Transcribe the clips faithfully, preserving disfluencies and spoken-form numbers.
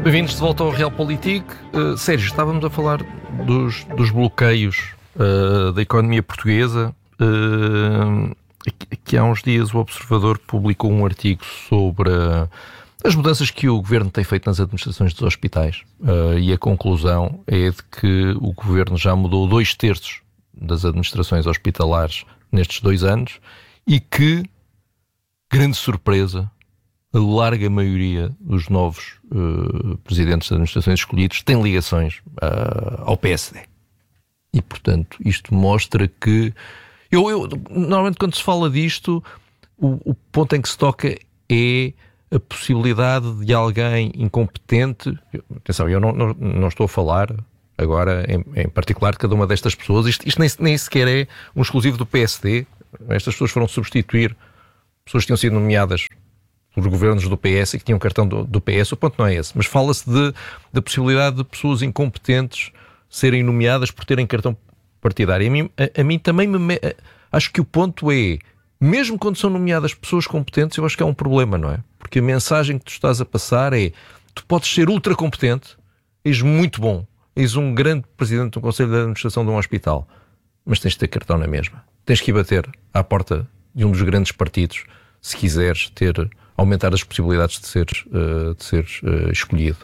Bem-vindos de volta ao Realpolitik. Uh, Sérgio, estávamos a falar dos, dos bloqueios uh, da economia portuguesa. Uh, que há uns dias o Observador publicou um artigo sobre uh, as mudanças que o Governo tem feito nas administrações dos hospitais. Uh, e a conclusão é de que o Governo já mudou dois terços das administrações hospitalares nestes dois anos e que, grande surpresa, a larga maioria dos novos uh, presidentes das administrações escolhidos tem ligações uh, ao P S D. E, portanto, isto mostra que... Eu, eu, normalmente, quando se fala disto, o, o ponto em que se toca é a possibilidade de alguém incompetente... Atenção, eu não, não, não estou a falar agora, em, em particular, de cada uma destas pessoas. Isto, isto nem, nem sequer é um exclusivo do P S D. Estas pessoas foram substituir pessoas que tinham sido nomeadas por governos do P S e que tinham cartão do, do P S. O ponto não é esse, mas fala-se de, da possibilidade de pessoas incompetentes serem nomeadas por terem cartão partidário. A mim, a, a mim também me... A, acho que o ponto é, mesmo quando são nomeadas pessoas competentes, eu acho que é um problema, não é? Porque a mensagem que tu estás a passar é: tu podes ser ultra competente, és muito bom, és um grande presidente de um conselho de administração de um hospital, mas tens de ter cartão na mesma. Tens que ir bater à porta de um dos grandes partidos se quiseres ter... aumentar as possibilidades de seres, uh, de seres uh, escolhido.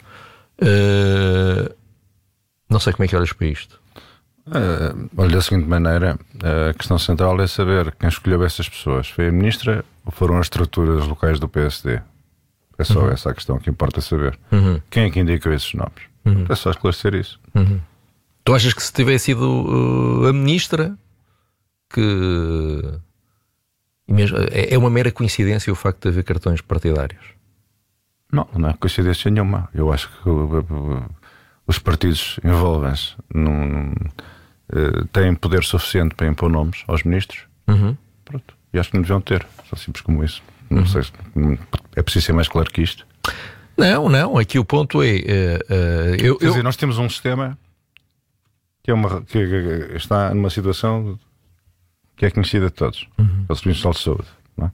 Uh, não sei como é que olhas para isto. Uh, olha, da seguinte maneira, a questão central é saber quem escolheu essas pessoas. Foi a ministra ou foram as estruturas locais do P S D? É só uhum. essa a questão que importa saber. Uhum. Quem é que indicou esses nomes? Uhum. É só esclarecer isso. Uhum. Tu achas que se tivesse sido uh, a ministra que... é uma mera coincidência o facto de haver cartões partidários? Não, não é coincidência nenhuma. Eu acho que os partidos envolvem-se num, num, têm poder suficiente para impor nomes aos ministros. Uhum. Pronto. E acho que não deviam ter. Só simples como isso. Não uhum. sei se é preciso ser mais claro que isto. Não, não. Aqui o ponto é... Uh, uh, eu, Quer dizer, eu... nós temos um sistema que, é uma, que está numa situação... que é conhecida de todos, uhum. pelo Serviço Nacional de Saúde, não é?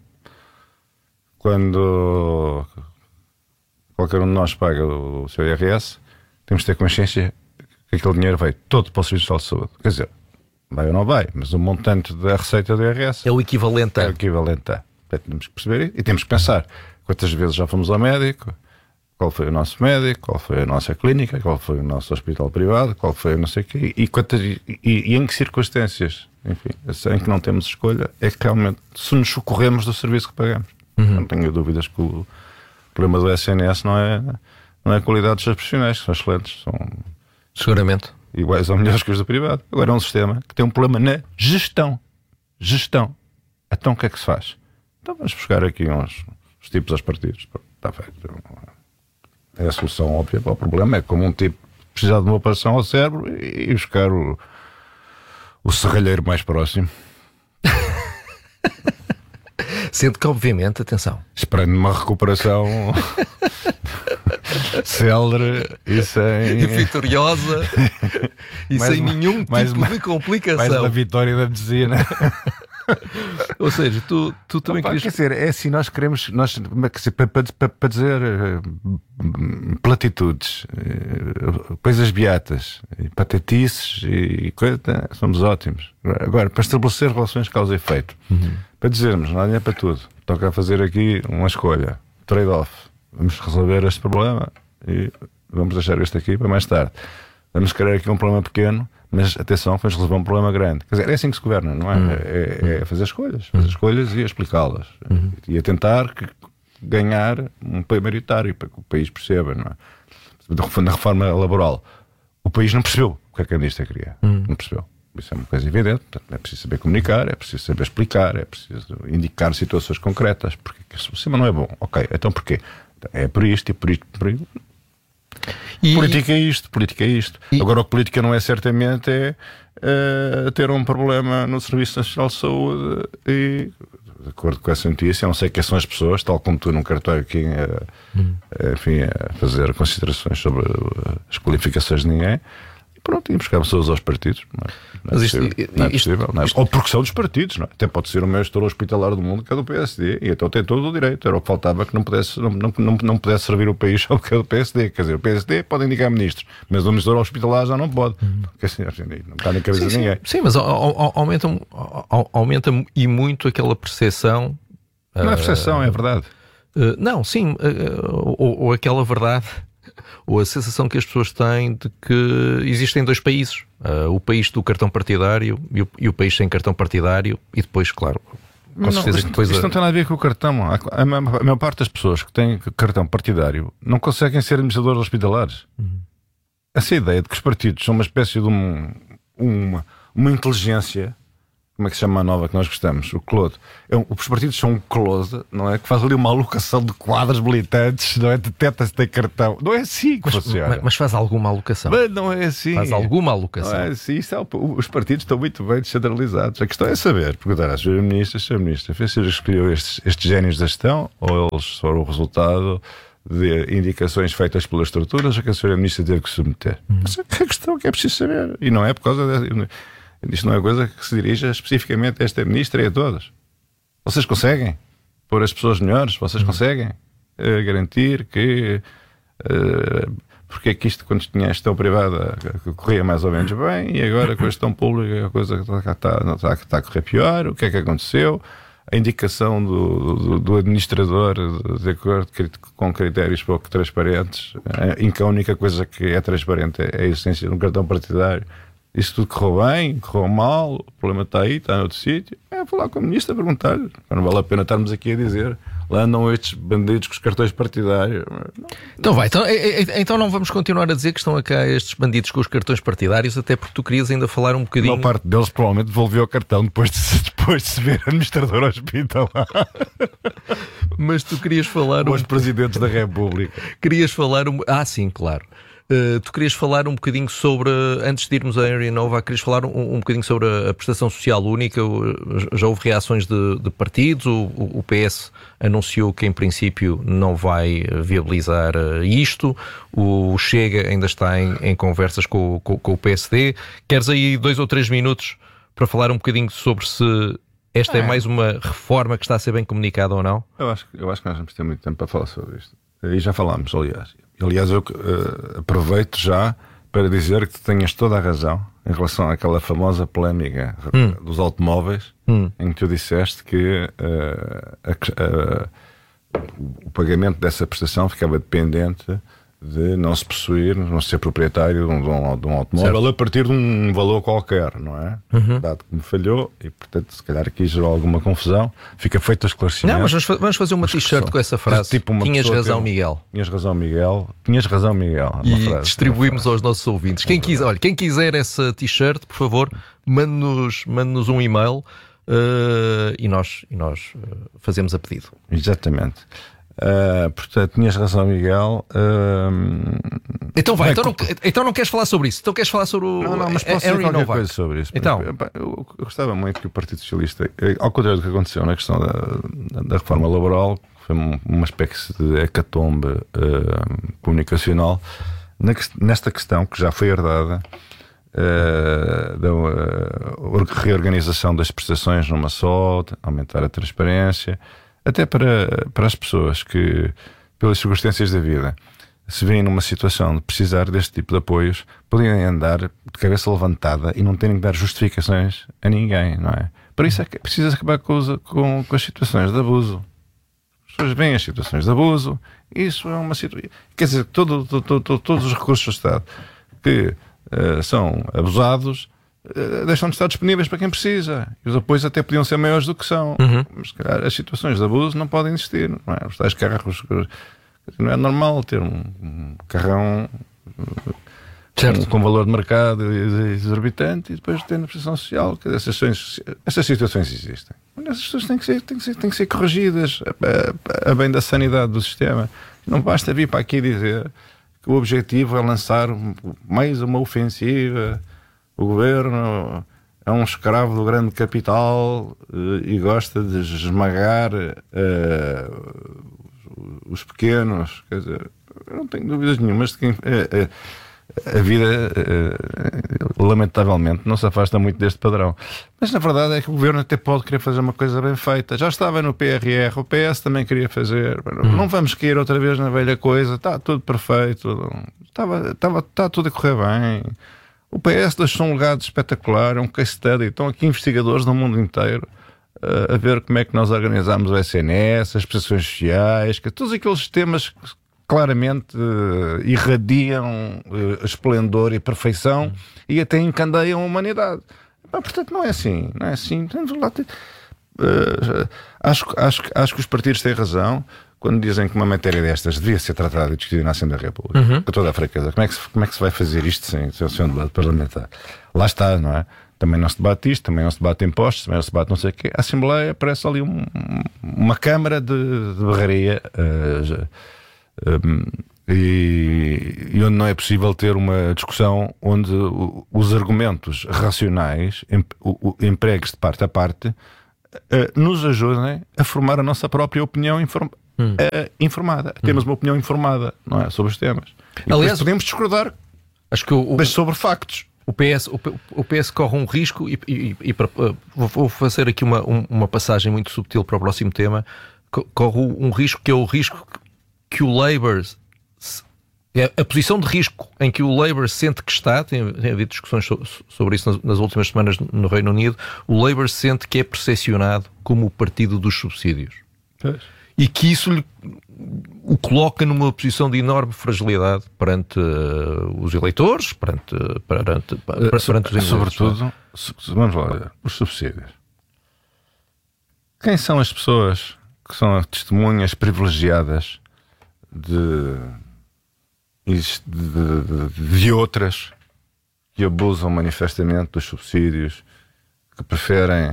Quando qualquer um de nós paga o seu I R S, temos de ter consciência que aquele dinheiro vai todo para o Serviço Nacional de Saúde. Quer dizer, vai ou não vai, mas o montante da receita do I R S é o equivalente a. É o equivalente a. Temos que perceber e temos que pensar quantas vezes já fomos ao médico, qual foi o nosso médico, qual foi a nossa clínica, qual foi o nosso hospital privado, qual foi não sei o quê, e, quantas, e, e em que circunstâncias, enfim, em que não temos escolha, é que realmente se nos socorremos do serviço que pagamos. Uhum. Não tenho dúvidas que o problema do S N S não é, não é a qualidade dos seus profissionais, que são excelentes, são seguramente iguais ou melhores que os do privado. Agora é um sistema que tem um problema na gestão. Gestão. Então o que é que se faz? Então vamos buscar aqui uns, uns tipos aos partidos. Está feito. É a solução óbvia para o problema. É como um tipo precisar de uma operação ao cérebro e buscar o, o serralheiro mais próximo. Sendo que, obviamente, atenção, esperando uma recuperação célere e sem... e vitoriosa e mais sem uma, nenhum tipo uma, de complicação. Mais uma vitória da medicina. Ou seja, tu, tu também Opa, querias... Quer dizer, é assim, nós queremos, nós, para, para, para dizer platitudes, coisas beatas, patetices e coisas, somos ótimos. Agora, para estabelecer relações de causa e efeito, uhum. para dizermos, não é para tudo, toca a fazer aqui uma escolha, trade-off, vamos resolver este problema e vamos deixar este aqui para mais tarde. Vamos criar aqui um problema pequeno, mas atenção, vamos resolver um problema grande. Quer dizer, é assim que se governa, não é? Uhum. É, é fazer escolhas, fazer escolhas e explicá-las. Uhum. E a tentar que, ganhar um apoio maioritário para que o país perceba, não é? Na reforma laboral, o país não percebeu o que a Candidato queria. Uhum. Não percebeu. Isso é uma coisa evidente. Portanto, é preciso saber comunicar, é preciso saber explicar, é preciso indicar situações concretas. Porque o sistema não é bom. Ok, então porquê? É por isto e por isto, por isto. E, política é isto, política é isto. E, Agora o que política não é certamente é, é ter um problema no Serviço Nacional de Saúde e, de acordo com essa notícia, não sei quem são as pessoas, tal como tu, não quero estar aqui a, hum. a, enfim, a fazer considerações sobre as qualificações de ninguém. Pronto, e buscar pessoas aos partidos. Não é, não é Mas isto, possível. Não é isto, possível, não é? isto, Ou porque são dos partidos, não é? Até pode ser o maior gestor hospitalar do mundo que é do P S D, e então tem todo o direito. Era o que faltava, que não pudesse, não, não, não, não pudesse servir o país só porque é do P S D. Quer dizer, o P S D pode indicar ministros, mas o gestor hospitalar já não pode. Uhum. Porque assim, não está na cabeça sim, de ninguém. Sim, sim, mas aumenta, aumenta e muito aquela percepção. Não é percepção, uh, é verdade. Uh, não, sim, uh, ou, ou aquela verdade, ou a sensação que as pessoas têm de que existem dois países. Uh, o país do cartão partidário e o, e o país sem cartão partidário, e depois, claro, com não, certeza isto, que depois... Isto a... não tem nada a ver com o cartão. A, a, a maior parte das pessoas que têm cartão partidário não conseguem ser administradores hospitalares. Uhum. Essa ideia de que os partidos são uma espécie de um, uma, uma inteligência... Como é que se chama a nova que nós gostamos? O Clodo. É um, os partidos são um Clodo, não é? Que faz ali uma alocação de quadros militantes, não é? Deteta se tem cartão. Não é assim que mas, funciona. Mas, mas faz alguma alocação. Mas não é assim. Faz alguma alocação. Não é assim. Isso é, os partidos estão muito bem descentralizados. A questão é saber, perguntar às senhora Ministra, senhora Ministra, fez se escolheu estes, estes génios da gestão ou eles foram o resultado de indicações feitas pelas estruturas a que a senhora Ministra teve que submeter? Hum. Essa é a questão que é preciso saber. E não é por causa de... Isto não é coisa que se dirija especificamente a esta ministra e a todos. Vocês conseguem pôr as pessoas melhores? Vocês conseguem uh, garantir que uh, porque é que isto, quando tinha a gestão privada, corria mais ou menos bem, e agora com a gestão pública a coisa está, está, está, está a correr pior? O que é que aconteceu? A indicação do, do, do administrador de acordo com critérios pouco transparentes, em que a única coisa que é transparente é a existência de um cartão partidário. Isso tudo correu bem, correu mal, o problema está aí, está noutro sítio. É falar com a ministra, perguntar-lhe. Não vale a pena estarmos aqui a dizer lá andam estes bandidos com os cartões partidários. Não. Então vai, então, então não vamos continuar a dizer que estão cá estes bandidos com os cartões partidários, até porque tu querias ainda falar um bocadinho... Uma parte deles provavelmente devolveu o cartão depois de, depois de se ver administrador hospitalar. Mas tu querias falar... Os um... presidentes da República. Querias falar... Um... Ah, sim, claro. Uh, tu querias falar um bocadinho sobre, antes de irmos à Area Nova, querias falar um, um bocadinho sobre a, a prestação social única. Já houve reações de, de partidos, o, o P S anunciou que em princípio não vai viabilizar isto, o Chega ainda está em, em conversas com, com, com o P S D. Queres aí dois ou três minutos para falar um bocadinho sobre se esta é, é mais uma reforma que está a ser bem comunicada ou não? Eu acho, eu acho que nós vamos ter muito tempo para falar sobre isto. E já falámos, aliás. Aliás, eu uh, aproveito já para dizer que tu tenhas toda a razão em relação àquela famosa polémica hum. dos automóveis, hum. em que tu disseste que uh, a, a, o pagamento dessa prestação ficava dependente de não se possuir, não ser proprietário de um, de um automóvel certo. A partir de um valor qualquer, não é? Uhum. Dado que me falhou, e portanto se calhar aqui gerou alguma confusão, fica feito o esclarecimento. Não, mas vamos fazer uma t-shirt com essa frase, tipo tinhas razão tem, Miguel. Tinhas razão Miguel, tinhas razão Miguel. E frase, distribuímos aos nossos ouvintes. Quem quiser, olha, quem quiser essa t-shirt, por favor, mande-nos, mande-nos um e-mail uh, e nós, e nós uh, fazemos a pedido. Exatamente. Uh, portanto, tinhas razão, Miguel. Uh, então vai, então, que... não, então não queres falar sobre isso? Então queres falar sobre o. Não, não, mas posso dizer qualquer coisa sobre isso. Então, porque, eu, eu gostava muito que o Partido Socialista, ao contrário do que aconteceu na questão da, da reforma laboral, foi uma espécie de hecatombe uh, comunicacional, na, nesta questão que já foi herdada. Uh, da uh, reorganização das prestações numa só, aumentar a transparência. Até para, para as pessoas que, pelas circunstâncias da vida, se veem numa situação de precisar deste tipo de apoios, podem andar de cabeça levantada e não terem que dar justificações a ninguém, não é? Por isso é que precisa acabar com, os, com, com as situações de abuso. As pessoas veem as situações de abuso, isso é uma situação... Quer dizer, todo, todo, todo, todos os recursos do Estado que uh, são abusados deixam de estar disponíveis para quem precisa. E os apoios até podiam ser maiores do que são. Uhum. Mas, se calhar, as situações de abuso não podem existir. Não é? Os tais carros... Não é normal ter um, um carrão com, com valor de mercado exorbitante e depois ter na prestação social. Essas, essas situações existem. Essas situações têm que ser, têm que ser, têm que ser corrigidas a, a, a bem da sanidade do sistema. Não basta vir para aqui dizer que o objetivo é lançar mais uma ofensiva. O governo é um escravo do grande capital uh, e gosta de esmagar uh, os pequenos. Quer dizer, eu não tenho dúvidas nenhumas de quem... Uh, uh, a vida, uh, lamentavelmente, não se afasta muito deste padrão. Mas na verdade é que o governo até pode querer fazer uma coisa bem feita. Já estava no P R R, o P S também queria fazer. Hum. Não vamos cair outra vez na velha coisa. Está tudo perfeito. Estava, estava, está tudo a correr bem. O P S deixou um legado espetacular, é um case study. Estão aqui investigadores do mundo inteiro uh, a ver como é que nós organizamos o S N S, as prestações sociais, que todos aqueles temas claramente uh, irradiam uh, esplendor e perfeição hum. e até encandeiam a humanidade. Mas, portanto, não é assim. Não é assim. Uh, acho, acho, acho que os partidos têm razão quando dizem que uma matéria destas devia ser tratada e discutida na Assembleia da República. Uhum. Com toda a fraqueza. Como é que se, como é que se vai fazer isto sem, sem, sem um debate parlamentar? Lá está, não é? Também não se debate isto, também não se debate impostos, também não se debate não sei o quê. A Assembleia parece ali um, uma câmara de, de barraria. Uh, Um, e, e onde não é possível ter uma discussão onde o, os argumentos racionais em, o, o, empregues de parte a parte uh, nos ajudem a formar a nossa própria opinião inform, hum. uh, informada. Hum. Temos uma opinião informada, não é, sobre os temas. E aliás, podemos discordar, acho que o, o, mas sobre factos. O P S, o, o P S corre um risco e, e, e para, uh, vou fazer aqui uma, um, uma passagem muito subtil para o próximo tema. Corre um risco que é o risco que o Labour, a posição de risco em que o Labour sente que está, tem, tem havido discussões sobre isso nas, nas últimas semanas no Reino Unido, o Labour sente que é percepcionado como o partido dos subsídios. Pois. E que isso lhe, o coloca numa posição de enorme fragilidade perante uh, os eleitores, perante, perante, perante, uh, perante os investidores. Sobretudo, vamos lá, os subsídios. Quem são as pessoas que são testemunhas privilegiadas De, de, de, de outras que abusam manifestamente dos subsídios, que preferem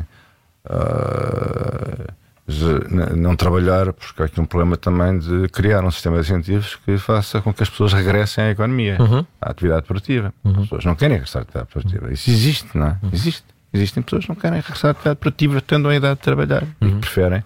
uh, não trabalhar, porque há aqui um problema também de criar um sistema de incentivos que faça com que as pessoas regressem à economia, uhum. à atividade produtiva. Uhum. As pessoas não querem regressar à atividade produtiva. Isso existe, não é? Existe. Existem pessoas que não querem regressar à atividade produtiva tendo a idade de trabalhar uhum. e que preferem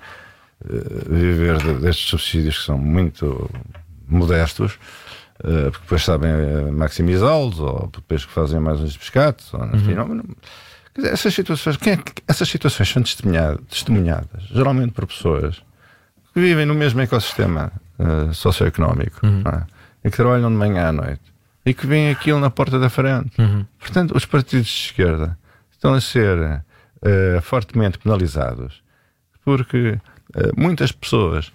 viver destes subsídios que são muito modestos, porque depois sabem maximizá-los, ou depois que fazem mais uns pescados, ou, enfim, uhum. não, quer dizer, essas situações, quem é que, essas situações são testemunhadas, testemunhadas geralmente por pessoas que vivem no mesmo ecossistema uh, socioeconómico, uhum. não é? E que trabalham de manhã à noite e que veem aquilo na porta da frente. Uhum. Portanto, os partidos de esquerda estão a ser uh, fortemente penalizados porque Uh, muitas pessoas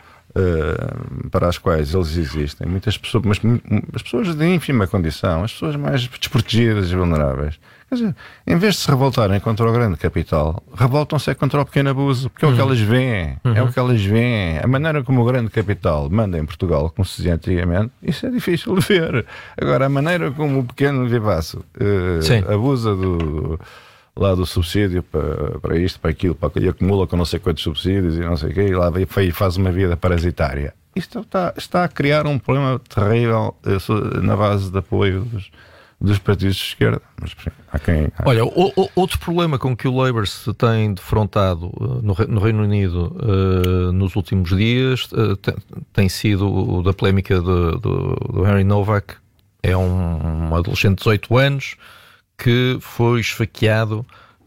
uh, para as quais eles existem, muitas pessoas, mas as pessoas de ínfima condição, as pessoas mais desprotegidas e vulneráveis, quer dizer, em vez de se revoltarem contra o grande capital, revoltam-se é contra o pequeno abuso, porque é o que elas veem, uhum. é o que elas veem. A maneira como o grande capital manda em Portugal, como se dizia antigamente, isso é difícil de ver. Agora, a maneira como o pequeno vivaço uh, abusa do lá do subsídio para, para isto, para aquilo, para aquilo, e acumula com não sei quantos subsídios e não sei o quê, e lá e faz uma vida parasitária. Isto está, está a criar um problema terrível na base de apoio dos, dos partidos de esquerda. Mas, há quem, há... Olha, o, o, outro problema com que o Labour se tem defrontado uh, no, no Reino Unido uh, nos últimos dias uh, tem, tem sido o da polémica do, do, do Harry Novak. É um, um adolescente de dezoito anos que foi esfaqueado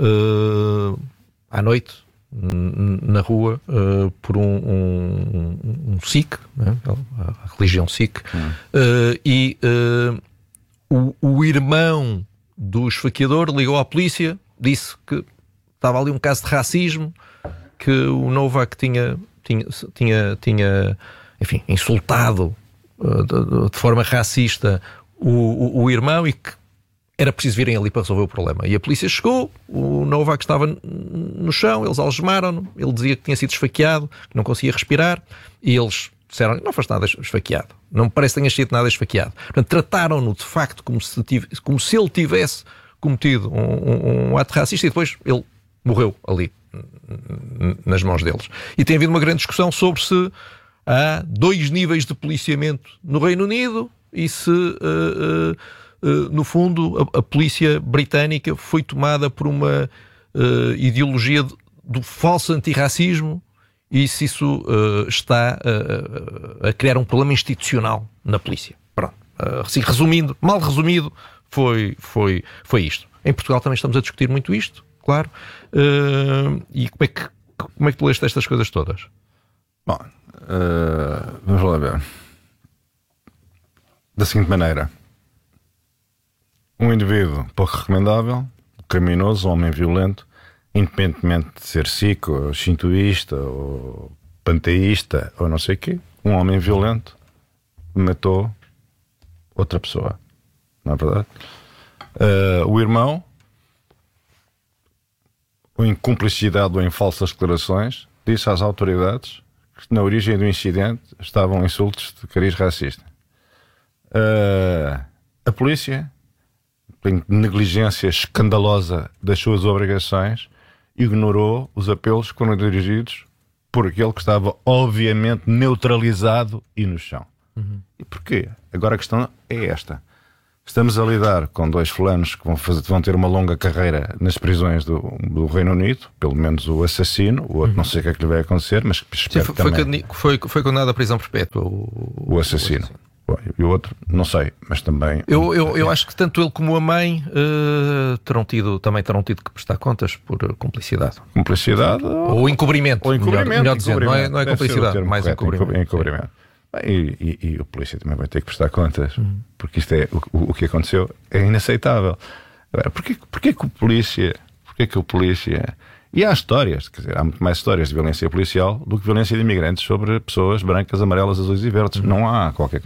uh, à noite n- na rua uh, por um, um, um Sikh, né? A religião Sikh, hum. uh, e uh, o, o irmão do esfaqueador ligou à polícia, disse que estava ali um caso de racismo, que o Novak tinha, tinha, tinha, tinha enfim, insultado uh, de, de forma racista o, o, o irmão e que era preciso virem ali para resolver o problema. E a polícia chegou, o Novak estava no chão, eles algemaram-no, ele dizia que tinha sido esfaqueado, que não conseguia respirar, e eles disseram, não foste nada esfaqueado, não me parece que tenhas sido nada esfaqueado. Portanto, trataram-no de facto como se, tive, como se ele tivesse cometido um, um, um ato racista e depois ele morreu ali, nas mãos deles. E tem havido uma grande discussão sobre se há dois níveis de policiamento no Reino Unido e se... Uh, uh, Uh, no fundo, a, a polícia britânica foi tomada por uma uh, ideologia de, do falso antirracismo e se isso uh, está uh, a criar um problema institucional na polícia. Pronto. assim, resumindo, mal resumido, foi, foi, foi isto. Em Portugal também estamos a discutir muito isto, claro. Uh, e como é, que, como é que tu leste estas coisas todas? Bom, uh, vamos lá ver. Da seguinte maneira: um indivíduo pouco recomendável, criminoso, homem violento, independentemente de ser sico, ou shintoísta, ou panteísta, ou não sei o quê, um homem violento matou outra pessoa. Não é verdade? Uh, o irmão, ou em cumplicidade ou em falsas declarações, disse às autoridades que na origem do incidente estavam insultos de cariz racista. Uh, a polícia, em negligência escandalosa das suas obrigações, ignorou os apelos que foram dirigidos por aquele que estava obviamente neutralizado e no chão. Uhum. E porquê? Agora a questão é esta: estamos a lidar com dois fulanos que vão, fazer, vão ter uma longa carreira nas prisões do, do Reino Unido, pelo menos o assassino, o outro uhum. não sei o que é que lhe vai acontecer, mas espero Sim, foi, que também... foi, foi condenado à prisão perpétua o, o assassino. O assassino. E o outro, não sei, mas também... Eu, eu, eu acho que tanto ele como a mãe uh, terão tido, também terão tido que prestar contas por cumplicidade. Cumplicidade? Ou, ou encobrimento. Ou encobrimento. Melhor, melhor dizendo, não é, não é cumplicidade, mais correto, encobrimento. encobrimento. Bem, e, e, e o polícia também vai ter que prestar contas, uhum. porque isto é, o, o que aconteceu é inaceitável. Agora, porquê, porquê que o polícia... Porquê que o polícia... E há histórias, quer dizer, há muito mais histórias de violência policial do que violência de imigrantes sobre pessoas brancas, amarelas, azuis e verdes. Não há qualquer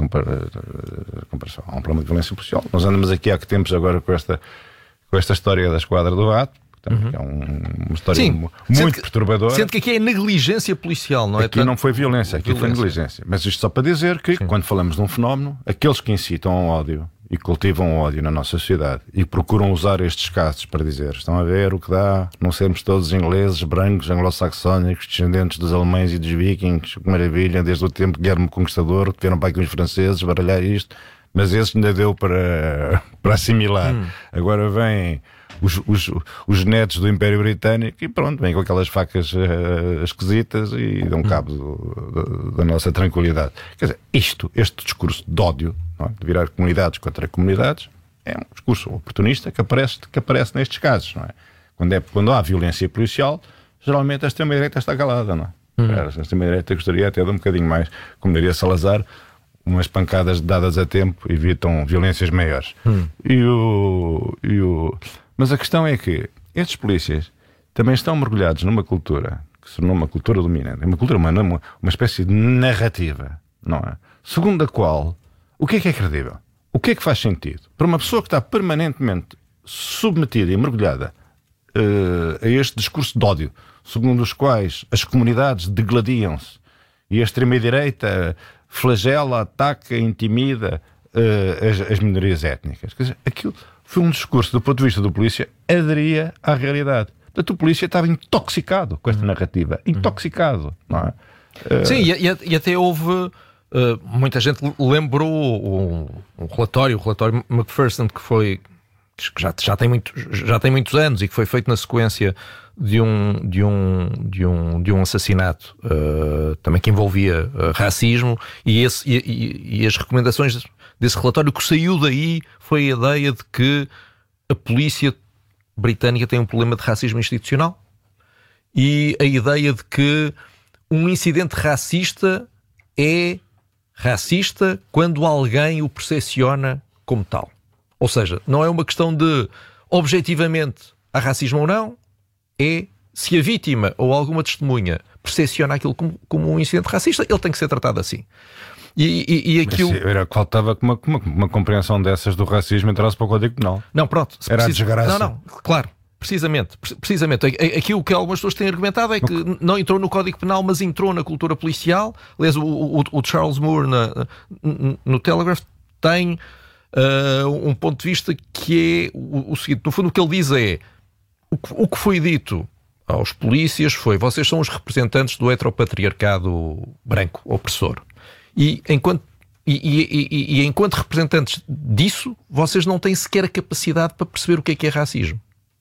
comparação. Há um problema de violência policial. Nós andamos aqui há que tempos agora com esta, com esta história da Esquadra do Rato, uhum. que é um, uma história Sim, muito sendo perturbadora. Sendo que aqui é negligência policial, não é? Aqui tanto... não foi violência, aqui violência. foi negligência. Mas isto só para dizer que, Sim. quando falamos de um fenómeno, aqueles que incitam ao ódio e cultivam o ódio na nossa sociedade e procuram usar estes casos para dizer: estão a ver o que dá, não sermos todos ingleses, brancos, anglo-saxónicos, descendentes dos alemães e dos vikings, que maravilha, desde o tempo de Guilherme Conquistador, que vieram para aqui os franceses baralhar isto, mas esse ainda deu para, para assimilar. Hum. Agora vêm os, os, os netos do Império Britânico e pronto, vêm com aquelas facas uh, esquisitas e dão cabo do, do, da nossa tranquilidade. Quer dizer, isto, este discurso de ódio, não é? De virar comunidades contra comunidades, é um discurso oportunista que aparece, que aparece nestes casos, não é? Quando, é, quando há violência policial, geralmente a extrema-direita está calada, não é? Uhum. A extrema-direita gostaria até de um bocadinho mais, como diria Salazar, umas pancadas dadas a tempo evitam violências maiores. Uhum. E o, e o... Mas a questão é que estes polícias também estão mergulhados numa cultura que se tornou uma cultura dominante, uma cultura humana, uma, uma espécie de narrativa, não é? Segundo a qual, o que é que é credível? O que é que faz sentido? Para uma pessoa que está permanentemente submetida e mergulhada uh, a este discurso de ódio, segundo os quais as comunidades degladiam-se e a extrema-direita flagela, ataca, intimida uh, as, as minorias étnicas. Quer dizer, aquilo foi um discurso, do ponto de vista do polícia, aderia à realidade. Portanto, o polícia estava intoxicado com esta narrativa. Intoxicado, não é? Uh... Sim, e, e até houve... Uh, muita gente lembrou um, um relatório, o relatório Macpherson, que foi... que já, já, tem muito, já tem muitos anos e que foi feito na sequência de um, de um, de um, de um assassinato uh, também que envolvia uh, racismo, e, esse, e, e, e as recomendações desse relatório, que saiu daí foi a ideia de que a polícia britânica tem um problema de racismo institucional, e a ideia de que um incidente racista é racista quando alguém o percepciona como tal. Ou seja, não é uma questão de objetivamente há racismo ou não, é se a vítima ou alguma testemunha percepciona aquilo como, como um incidente racista, ele tem que ser tratado assim. E, e, e aquilo... Mas era que faltava que uma, uma, uma compreensão dessas do racismo entrasse para o Código Penal. Não, pronto. Era precisa... a desgraça. Não, não, claro. Precisamente, precisamente. Aquilo que algumas pessoas têm argumentado é que no... não entrou no Código Penal, mas entrou na cultura policial. Aliás, o, o, o Charles Moore na, no Telegraph tem uh, um ponto de vista que é o, o seguinte: no fundo, o que ele diz é o que, o que foi dito aos polícias foi: vocês são os representantes do heteropatriarcado branco, opressor. E enquanto, e, e, e, e enquanto representantes disso, vocês não têm sequer a capacidade para perceber o que é que é racismo.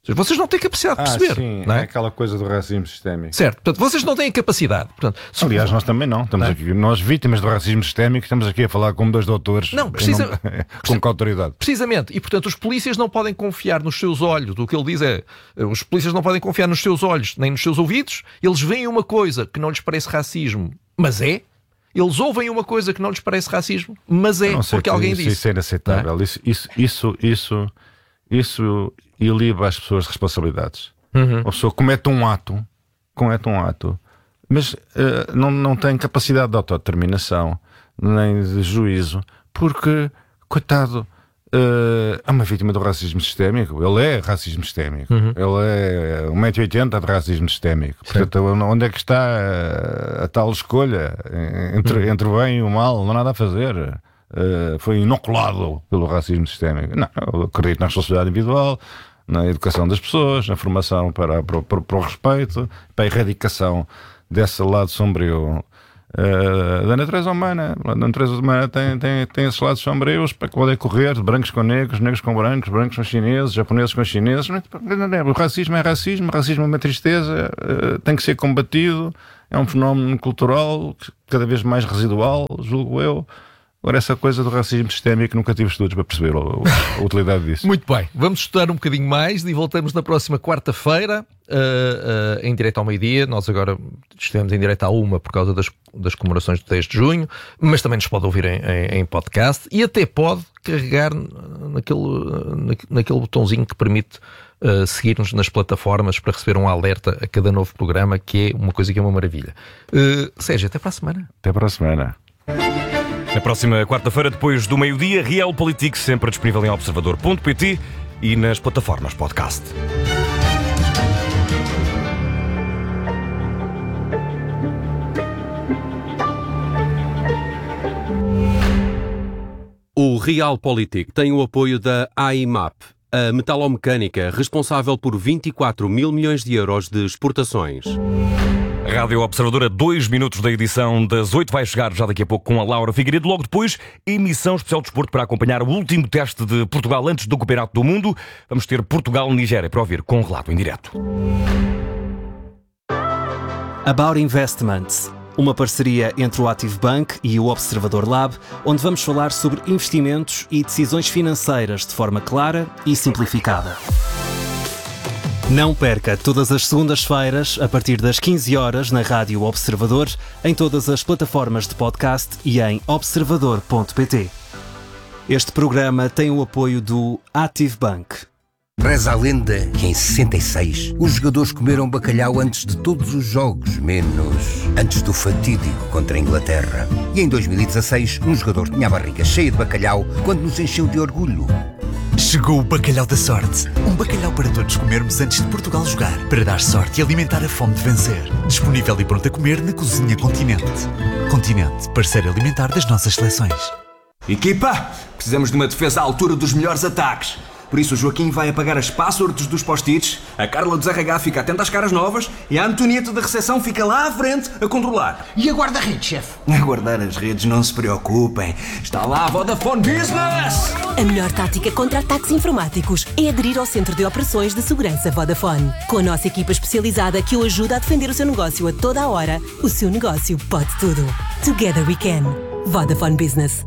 Vocês não têm capacidade de perceber. Ah, sim, não é? É aquela coisa do racismo sistémico. Certo, portanto, vocês não têm capacidade. Portanto, se... Aliás, nós também não. Estamos não é? aqui, nós vítimas do racismo sistémico, estamos aqui a falar como dois doutores. Não, precisa... Com que autoridade? Precisamente. E, portanto, os polícias não podem confiar nos seus olhos. O que ele diz é, os polícias não podem confiar nos seus olhos, nem nos seus ouvidos. Eles veem uma coisa que não lhes parece racismo, mas é. Eles ouvem uma coisa que não lhes parece racismo, mas é porque alguém isso, disse. Isso é inaceitável. É? Isso, isso, isso, isso, isso iliba as pessoas de responsabilidades. Uhum. A pessoa comete um ato, comete um ato, mas uh, não, não tem capacidade de autodeterminação, nem de juízo, porque, coitado, uh, é uma vítima do racismo sistémico. Ele é racismo sistémico. Uhum. Ele é um metro e oitenta de racismo sistémico. Certo. Portanto, onde é que está a, a tal escolha entre, uhum. entre o bem e o mal? Não há nada a fazer. Uh, foi inoculado pelo racismo sistémico. Não, eu acredito na responsabilidade individual, na educação das pessoas, na formação para, para, para, para o respeito, para a erradicação desse lado sombrio uh, da natureza humana. A natureza humana tem, tem, tem esses lados sombrios para que podem correr de brancos com negros, negros com brancos, brancos com chineses, japoneses com chineses. O racismo é racismo, o racismo é uma tristeza, uh, tem que ser combatido, é um fenómeno cultural cada vez mais residual, julgo eu. Agora, essa coisa do racismo sistémico, nunca tive estudos para perceber a, a utilidade disso. Muito bem, vamos estudar um bocadinho mais e voltamos na próxima quarta-feira, uh, uh, em direto ao meio-dia. Nós agora estivemos em direto à uma por causa das, das comemorações do dez de junho, mas também nos pode ouvir em, em, em podcast e até pode carregar naquele, naquele botãozinho que permite uh, seguir-nos nas plataformas para receber um alerta a cada novo programa, que é uma coisa que é uma maravilha. Uh, Sérgio, até para a semana. Até para a semana. Na próxima quarta-feira, depois do meio-dia, Realpolitik sempre disponível em observador ponto pt e nas plataformas podcast. O Realpolitik tem o apoio da A I M A P, a metalomecânica responsável por vinte e quatro mil milhões de euros de exportações. Rádio Observadora, dois minutos da edição das oito vai chegar já daqui a pouco com a Laura Figueiredo. Logo depois, emissão especial de desporto para acompanhar o último teste de Portugal antes do Campeonato do Mundo. Vamos ter Portugal-Nigéria para ouvir com relato em direto. About Investments, uma parceria entre o Active Bank e o Observador Lab, onde vamos falar sobre investimentos e decisões financeiras de forma clara e simplificada. Não perca todas as segundas-feiras, a partir das quinze horas, na Rádio Observador, em todas as plataformas de podcast e em observador ponto pt. Este programa tem o apoio do Active Bank. Reza a lenda que em sessenta e seis os jogadores comeram bacalhau antes de todos os jogos, menos antes do fatídico contra a Inglaterra. E em dois mil e dezasseis um jogador tinha a barriga cheia de bacalhau quando nos encheu de orgulho. Chegou o Bacalhau da Sorte. Um bacalhau para todos comermos antes de Portugal jogar, para dar sorte e alimentar a fome de vencer. Disponível e pronto a comer na Cozinha Continente. Continente, parceiro alimentar das nossas seleções. Equipa, precisamos de uma defesa à altura dos melhores ataques. Por isso o Joaquim vai apagar as passwords dos post-its, a Carla dos R H fica atenta às caras novas e a Antonieta da recepção fica lá à frente a controlar. E a guarda-redes, chefe? A guardar as redes, não se preocupem. Está lá a Vodafone Business! A melhor tática contra ataques informáticos é aderir ao Centro de Operações de Segurança Vodafone. Com a nossa equipa especializada que o ajuda a defender o seu negócio a toda a hora, o seu negócio pode tudo. Together we can. Vodafone Business.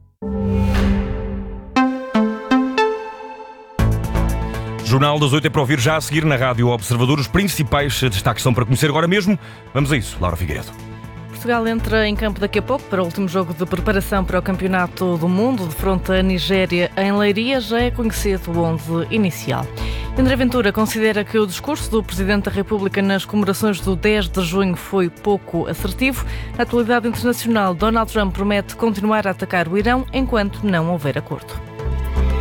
Jornal das oito é para ouvir já a seguir na Rádio Observador. Os principais destaques são para conhecer agora mesmo. Vamos a isso, Laura Figueiredo. Portugal entra em campo daqui a pouco para o último jogo de preparação para o Campeonato do Mundo. De fronte à Nigéria em Leiria, já é conhecido o onze inicial. André Ventura considera que o discurso do Presidente da República nas comemorações do dez de junho foi pouco assertivo. Na atualidade internacional, Donald Trump promete continuar a atacar o Irão enquanto não houver acordo.